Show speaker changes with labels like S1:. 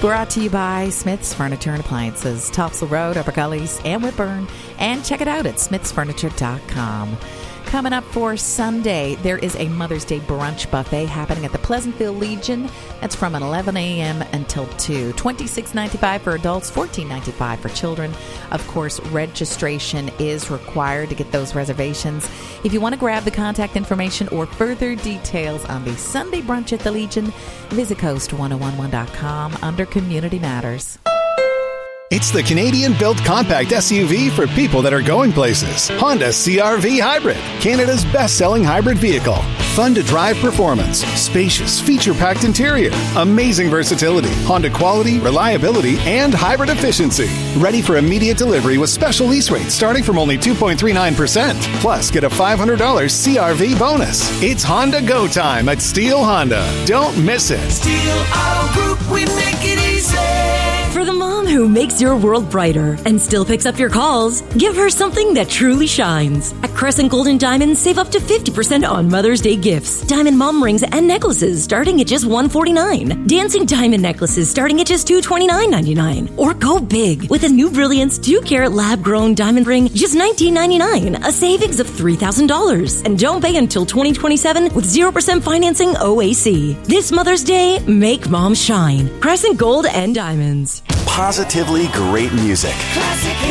S1: Brought to you by Smith's Furniture and Appliances, Topsail Road, Upper Gullies, and Whitburn. And check it out at smithsfurniture.com. Coming up for Sunday, there is a Mother's Day brunch buffet happening at the Pleasantville Legion. That's from 11 a.m. until 2. $26.95 for adults, $14.95 for children. Of course, registration is required to get those reservations. If you want to grab the contact information or further details on the Sunday brunch at the Legion, visit coast1011.com under Community Matters.
S2: It's the Canadian-built compact SUV for people that are going places. Honda CR-V Hybrid, Canada's best-selling hybrid vehicle. Fun-to-drive performance, spacious, feature-packed interior, amazing versatility, Honda quality, reliability, and hybrid efficiency. Ready for immediate delivery with special lease rates starting from only 2.39%. Plus, get a $500 CR-V bonus. It's Honda Go time at Steele Honda. Don't miss it.
S3: Steele Auto Group, we make it easy.
S4: For the mom who makes your world brighter and still picks up your calls, give her something that truly shines. At Crescent Gold & Diamonds, save up to 50% on Mother's Day gifts. Diamond mom rings and necklaces starting at just $149. Dancing diamond necklaces starting at just $229.99. Or go big with a new Brilliance 2-carat lab-grown diamond ring, just $19.99, a savings of $3,000. And don't pay until 2027 with 0% financing OAC. This Mother's Day, make mom shine. Crescent Gold & Diamonds.
S5: Positively great music.
S3: Classic